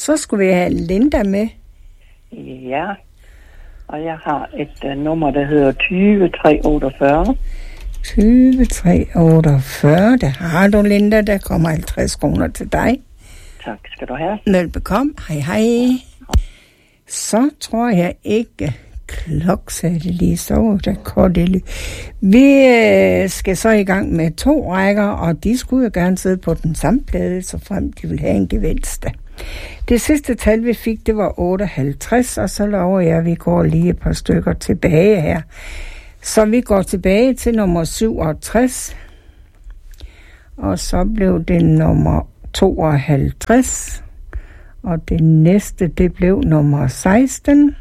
Så skulle vi have Linda med. Ja, og jeg har et nummer, der hedder 20348. 20348, der har du, Linda. Der kommer 50 kroner til dig. Tak skal du have. Velbekomme. Hej, hej. Så tror jeg ikke, kloksætte lige så, der korte. Vi skal så i gang med 2 rækker, og de skulle jo gerne sidde på den samme plade, så frem de vil have en gevinst. Det sidste tal, vi fik, det var 58, og så lover jeg, at vi går lige et par stykker tilbage her. Så vi går tilbage til nummer 67, og så blev det nummer 52, og det næste, det blev nummer 16.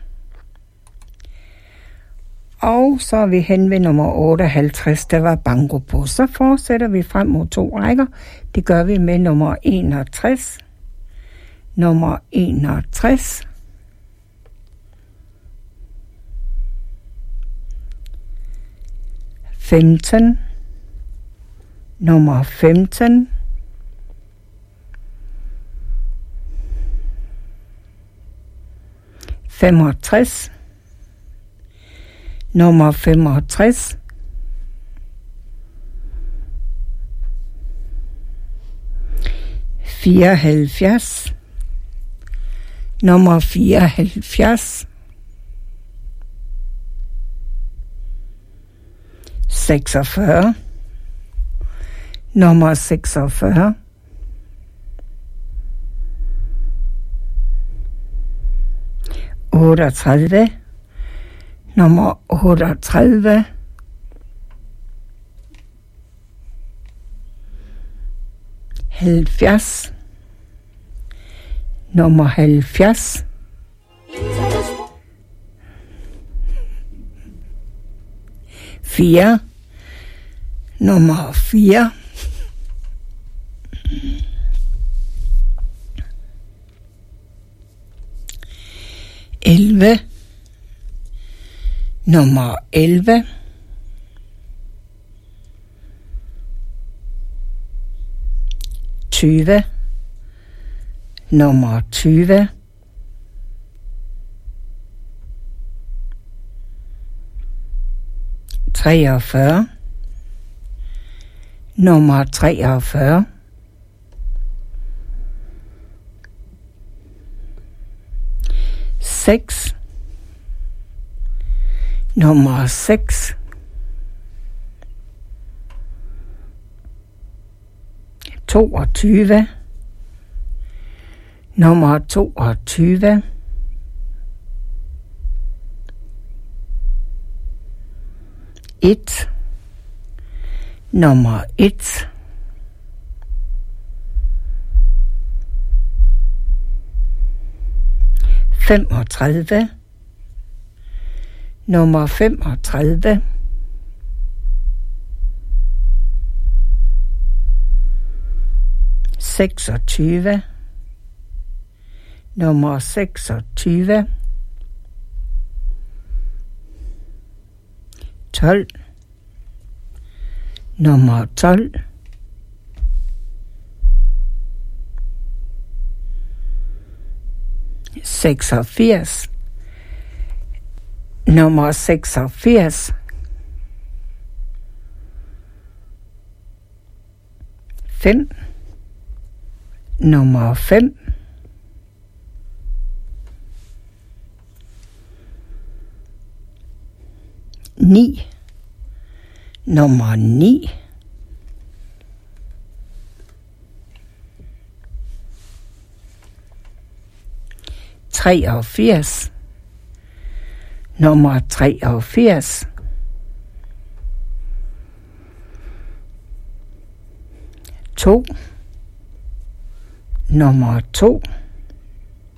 Og så er vi hen ved nummer 58, der var banko på. Så fortsætter vi frem mod 2 rækker. Det gør vi med nummer 61. Nummer 61. Nummer 15. Nummer 65. Nummer 74. 46. Nummer 46. 38. Nummer 38. 70. Nummer 70. 4. Nummer 4. 11. Nummer 11. 20. Nummer 20. 43. Nummer 43. 6. Nummer 6. 22. Nummer 22. 1. Nummer 1. 35. Nummer 35. 26. Nummer 26. 12. Nummer 12. 86. Nummer 86. 5. Nummer 5. 9. Nummer 9. 83. Nummer 83. 2. Nummer 2.